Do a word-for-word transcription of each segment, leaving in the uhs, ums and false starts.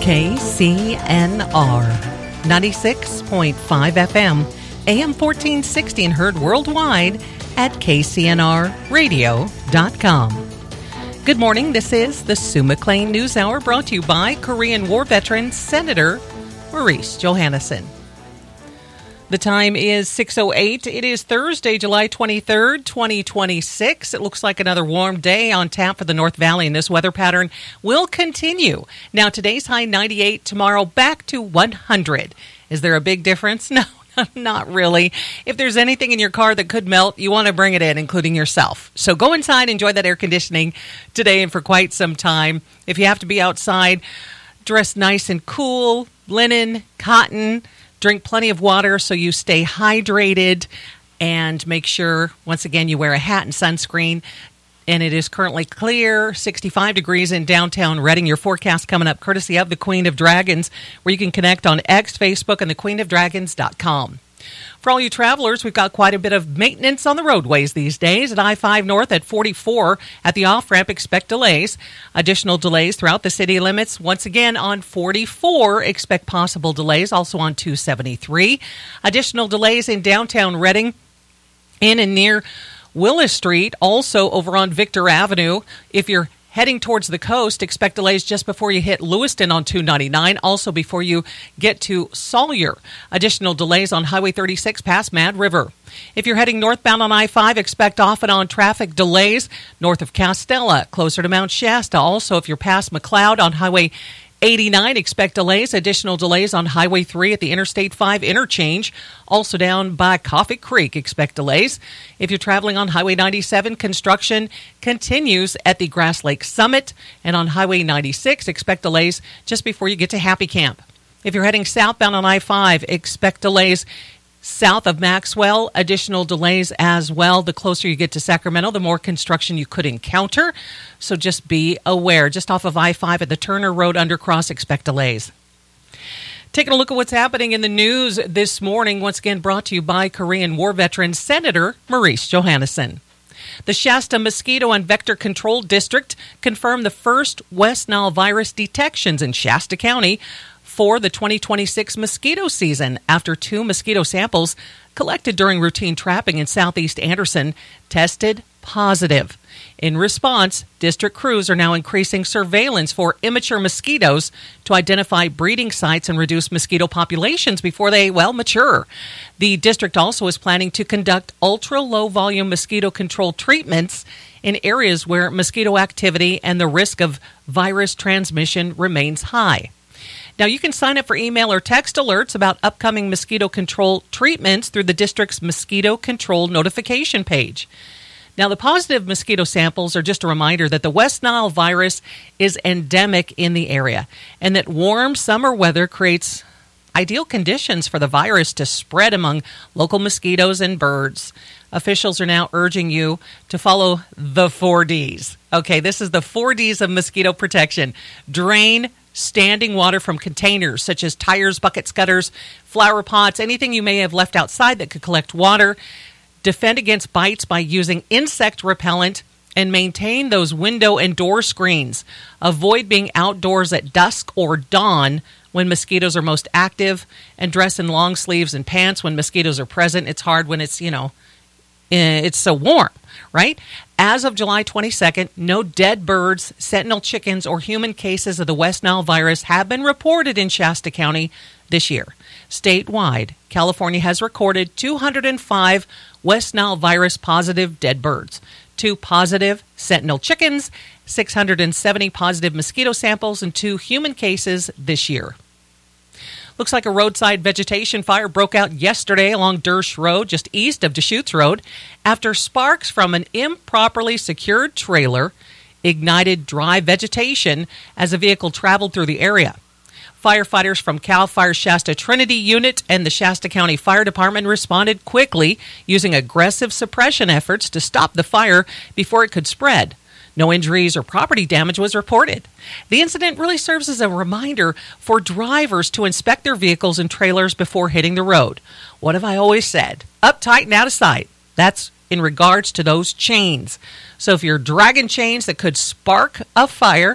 K C N R, ninety-six point five F M, A M fourteen sixty, and heard worldwide at K C N R radio dot com. Good morning. This is the Sue McLean News Hour, brought to you by Korean War veteran Senator Maurice Johannesson. The time is six oh eight. It is Thursday, July twenty-third, twenty twenty-six. It looks like another warm day on tap for the North Valley, and this weather pattern will continue. Now, today's high ninety-eight, tomorrow back to one hundred. Is there a big difference? No, not really. If there's anything in your car that could melt, you want to bring it in, including yourself. So go inside, enjoy that air conditioning today and for quite some time. If you have to be outside, dress nice and cool, linen, cotton. Drink plenty of water so you stay hydrated, and make sure, once again, you wear a hat and sunscreen. And it is currently clear, sixty-five degrees in downtown Reading. Your forecast coming up courtesy of the Queen of Dragons, where you can connect on X, Facebook, and the queen of dragons dot com. For all you travelers, we've got quite a bit of maintenance on the roadways these days. At I five North at forty-four, at the off-ramp, expect delays. Additional delays throughout the city limits. Once again, on forty-four, expect possible delays. Also on two seventy-three. Additional delays in downtown Reading, in and near Willis Street. Also over on Victor Avenue. If you're heading towards the coast, expect delays just before you hit Lewiston on two ninety-nine, also before you get to Sawyer. Additional delays on Highway thirty-six past Mad River. If you're heading northbound on I five, expect off and on traffic delays north of Castella, closer to Mount Shasta. Also, if you're past McLeod on Highway eighty-nine, expect delays. Additional delays on Highway three at the Interstate five interchange. Also down by Coffee Creek, expect delays. If you're traveling on Highway ninety-seven, construction continues at the Grass Lake Summit. And on Highway ninety-six, expect delays just before you get to Happy Camp. If you're heading southbound on I five, expect delays south of Maxwell. Additional delays as well. The closer you get to Sacramento, the more construction you could encounter. So just be aware. Just off of I five at the Turner Road undercross, expect delays. Taking a look at what's happening in the news this morning, once again brought to you by Korean War veteran Senator Maurice Johannesson. The Shasta Mosquito and Vector Control District confirmed the first West Nile virus detections in Shasta County for the twenty twenty-six mosquito season after two mosquito samples collected during routine trapping in southeast Anderson tested positive. In response, district crews are now increasing surveillance for immature mosquitoes to identify breeding sites and reduce mosquito populations before they, well, mature. The district also is planning to conduct ultra-low volume mosquito control treatments in areas where mosquito activity and the risk of virus transmission remains high. Now, you can sign up for email or text alerts about upcoming mosquito control treatments through the district's mosquito control notification page. Now, the positive mosquito samples are just a reminder that the West Nile virus is endemic in the area and that warm summer weather creates ideal conditions for the virus to spread among local mosquitoes and birds. Officials are now urging you to follow the four Ds. Okay, this is the four Ds of mosquito protection. Drain standing water from containers such as tires, buckets, gutters, flower pots, anything you may have left outside that could collect water. Defend against bites by using insect repellent, and maintain those window and door screens. Avoid being outdoors at dusk or dawn when mosquitoes are most active, and dress in long sleeves and pants when mosquitoes are present. It's hard when it's, you know, it's so warm, right? As of July twenty-second, no dead birds, sentinel chickens, or human cases of the West Nile virus have been reported in Shasta County this year. Statewide, California has recorded two hundred five West Nile virus positive dead birds, two positive sentinel chickens, six hundred seventy positive mosquito samples, and two human cases this year. Looks like a roadside vegetation fire broke out yesterday along Dersh Road, just east of Deschutes Road, after sparks from an improperly secured trailer ignited dry vegetation as a vehicle traveled through the area. Firefighters from CAL FIRE Shasta Trinity Unit and the Shasta County Fire Department responded quickly, using aggressive suppression efforts to stop the fire before it could spread. No injuries or property damage was reported. The incident really serves as a reminder for drivers to inspect their vehicles and trailers before hitting the road. What have I always said? Uptight and out of sight. That's in regards to those chains. So if you're dragging chains that could spark a fire,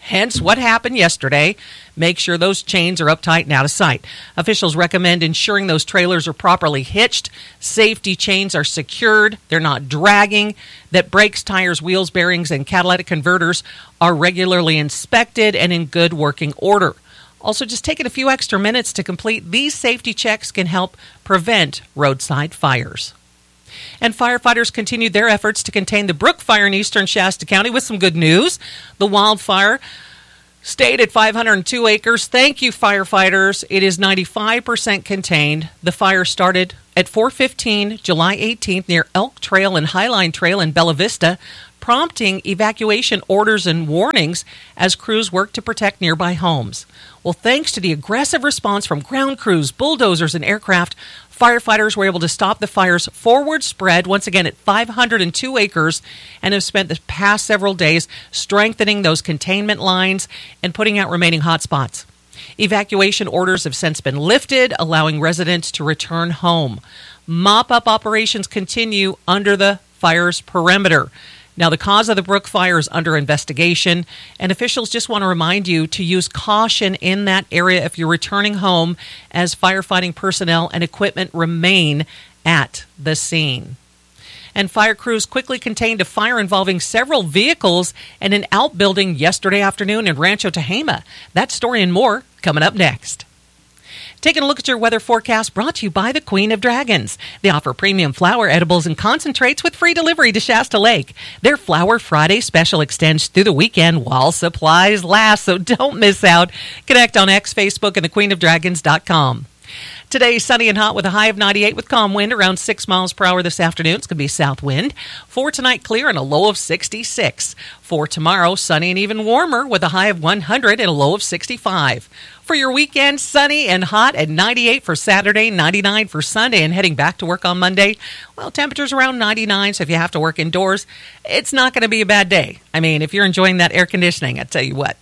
hence what happened yesterday. Make sure those chains are uptight and out of sight. Officials recommend ensuring those trailers are properly hitched, safety chains are secured, they're not dragging, that brakes, tires, wheels, bearings, and catalytic converters are regularly inspected and in good working order. Also, just taking a few extra minutes to complete these safety checks can help prevent roadside fires. And firefighters continued their efforts to contain the Brook Fire in eastern Shasta County with some good news. The wildfire stayed at five hundred two acres. Thank you, firefighters. It is ninety-five percent contained. The fire started at four fifteen, July eighteenth, near Elk Trail and Highline Trail in Bella Vista, prompting evacuation orders and warnings as crews work to protect nearby homes. Well, thanks to the aggressive response from ground crews, bulldozers, and aircraft, firefighters were able to stop the fire's forward spread, once again at five hundred two acres, and have spent the past several days strengthening those containment lines and putting out remaining hotspots. Evacuation orders have since been lifted, allowing residents to return home. Mop-up operations continue under the fire's perimeter. Now, the cause of the Brook Fire is under investigation, and officials just want to remind you to use caution in that area if you're returning home, as firefighting personnel and equipment remain at the scene. And fire crews quickly contained a fire involving several vehicles and an outbuilding yesterday afternoon in Rancho Tehama. That story and more coming up next. Taking a look at your weather forecast, brought to you by the Queen of Dragons. They offer premium flower edibles and concentrates with free delivery to Shasta Lake. Their Flower Friday special extends through the weekend while supplies last, so don't miss out. Connect on X, Facebook, and the queen of dragons dot com. Today, sunny and hot with a high of ninety-eight with calm wind around six miles per hour this afternoon. It's going to be south wind. For tonight, clear and a low of sixty-six. For tomorrow, sunny and even warmer with a high of one hundred and a low of sixty-five. For your weekend, sunny and hot at ninety-eight for Saturday, ninety-nine for Sunday, and heading back to work on Monday. Well, temperatures around ninety-nine, so if you have to work indoors, it's not going to be a bad day. I mean, if you're enjoying that air conditioning, I tell you what.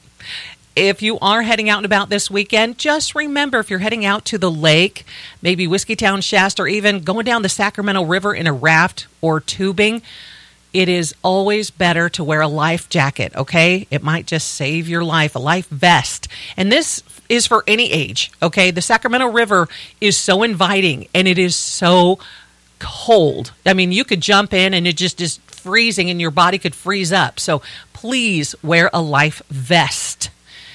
If you are heading out and about this weekend, just remember, if you're heading out to the lake, maybe Whiskeytown, Shasta, or even going down the Sacramento River in a raft or tubing, it is always better to wear a life jacket, okay? It might just save your life, a life vest. And this is for any age, okay? The Sacramento River is so inviting, and it is so cold. I mean, you could jump in, and it just is freezing, and your body could freeze up. So please wear a life vest.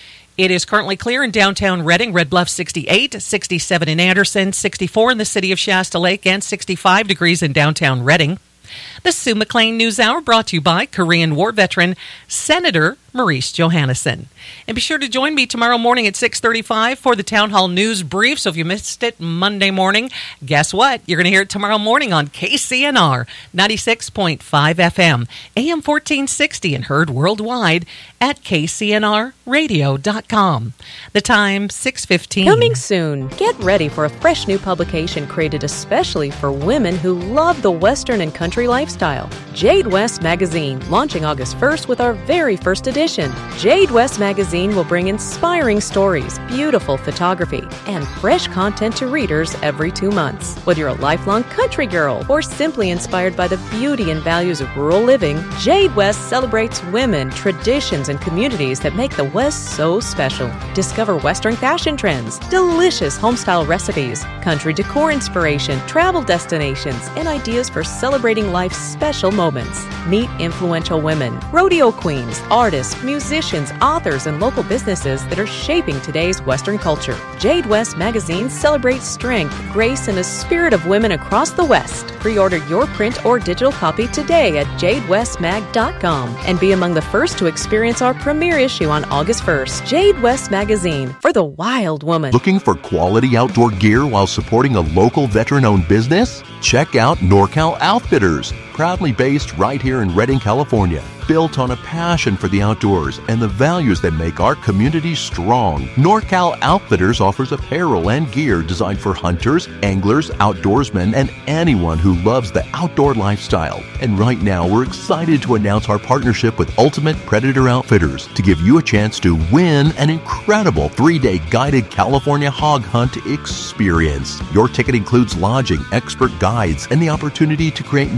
It is currently clear in downtown Redding, Red Bluff sixty-eight, sixty-seven in Anderson, sixty-four in the city of Shasta Lake, and sixty-five degrees in downtown Redding. The Sue McLean News Hour brought to you by Korean War veteran Senator Maurice Johannesson. And be sure to join me tomorrow morning at six thirty-five for the Town Hall News Brief. So if you missed it Monday morning, guess what? You're going to hear it tomorrow morning on K C N R ninety-six point five F M, A M fourteen sixty, and heard worldwide at K C N R radio dot com. The time, six fifteen. Coming soon. Get ready for a fresh new publication created especially for women who love the Western and country lifestyle. Jade West Magazine, launching August first with our very first edition. Jade West Magazine will bring inspiring stories, beautiful photography, and fresh content to readers every two months. Whether you're a lifelong country girl or simply inspired by the beauty and values of rural living, Jade West celebrates women, traditions, and communities that make the West so special. Discover Western fashion trends, delicious homestyle recipes, country decor inspiration, travel destinations, and ideas for celebrating life's special moments. Meet influential women, rodeo queens, artists, musicians, authors, and local businesses that are shaping today's Western culture. Jade West Magazine celebrates strength, grace, and the spirit of women across the West. Pre-order your print or digital copy today at jade west mag dot com and be among the first to experience our premiere issue on August first. Jade West Magazine, for the wild woman. Looking for quality outdoor gear while supporting a local veteran-owned business? Check out NorCal Outfitters, proudly based right here in Redding, California. Built on a passion for the outdoors and the values that make our community strong, NorCal Outfitters offers apparel and gear designed for hunters, anglers, outdoorsmen, and anyone who loves the outdoor lifestyle. And right now, we're excited to announce our partnership with Ultimate Predator Outfitters to give you a chance to win an incredible three-day guided California hog hunt experience. Your ticket includes lodging, expert guides, and the opportunity to create memories that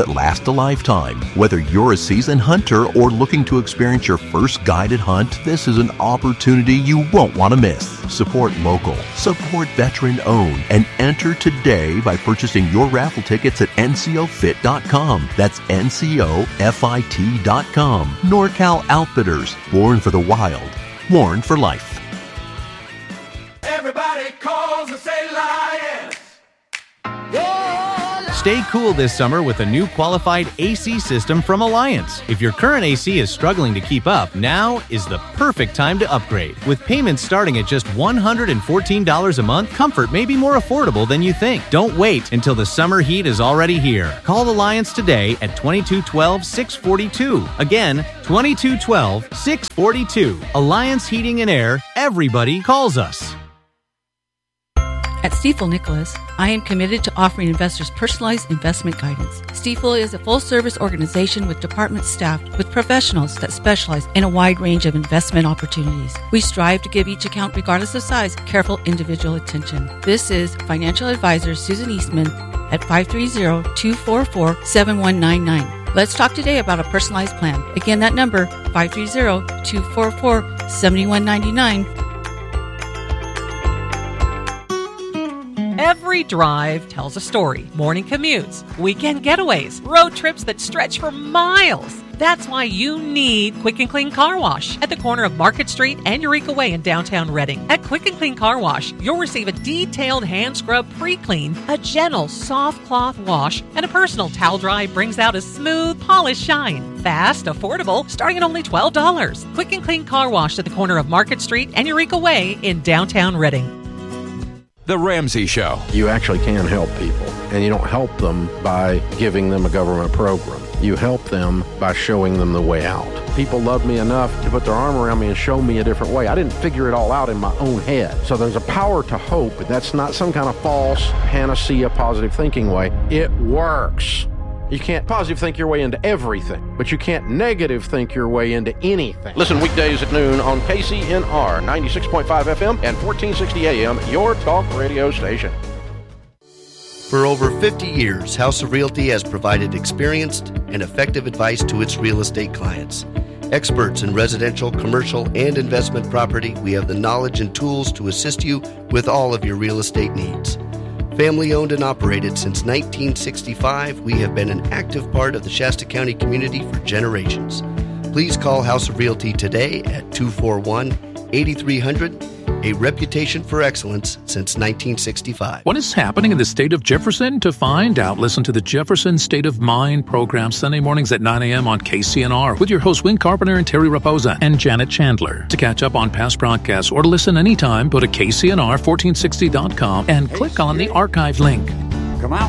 that last a lifetime. Whether you're a seasoned hunter or looking to experience your first guided hunt, this is an opportunity you won't want to miss. Support local, support veteran-owned, and enter today by purchasing your raffle tickets at N C O fit dot com. That's N C O fit dot com. NorCal Outfitters, born for the wild, worn for life. Everybody calls and say Lions. Stay cool this summer with a new qualified A C system from Alliance. If your current A C is struggling to keep up, now is the perfect time to upgrade. With payments starting at just one hundred fourteen dollars a month, comfort may be more affordable than you think. Don't wait until the summer heat is already here. Call Alliance today at twenty-two twelve, six forty-two. Again, twenty-two twelve, six forty-two. Alliance Heating and Air. Everybody calls us. At Stifel Nicholas, I am committed to offering investors personalized investment guidance. Stifel is a full-service organization with departments staffed with professionals that specialize in a wide range of investment opportunities. We strive to give each account, regardless of size, careful individual attention. This is financial advisor Susan Eastman at five three zero, two four four, seven one nine nine. Let's talk today about a personalized plan. Again, that number, five three zero, two four four, seven one nine nine. Every drive tells a story. Morning commutes, weekend getaways, road trips that stretch for miles. That's why you need Quick and Clean Car Wash at the corner of Market Street and Eureka Way in downtown Reading. At Quick and Clean Car Wash, you'll receive a detailed hand scrub pre-clean, a gentle soft cloth wash, and a personal towel dry brings out a smooth, polished shine. Fast, affordable, starting at only twelve dollars. Quick and Clean Car Wash at the corner of Market Street and Eureka Way in downtown Reading. The Ramsey Show. You actually can help people, and you don't help them by giving them a government program. You help them by showing them the way out. People love me enough to put their arm around me and show me a different way. I didn't figure it all out in my own head. So there's a power to hope, but that's not some kind of false panacea positive thinking way. It works. You can't positive think your way into everything, but you can't negative think your way into anything. Listen weekdays at noon on K C N R ninety-six point five F M and fourteen sixty A M, your talk radio station. For over fifty years, House of Realty has provided experienced and effective advice to its real estate clients. Experts in residential, commercial, and investment property, we have the knowledge and tools to assist you with all of your real estate needs. Family owned and operated since nineteen sixty-five, we have been an active part of the Shasta County community for generations. Please call House of Realty today at two four one, eight three zero zero, a reputation for excellence since nineteen sixty-five. What is happening in the state of Jefferson? To find out, listen to the Jefferson State of Mind program Sunday mornings at nine a.m. on K C N R with your hosts Win Carpenter and Terry Raposa and Janet Chandler. To catch up on past broadcasts or to listen anytime, go to K C N R fourteen sixty dot com and click on the archive link.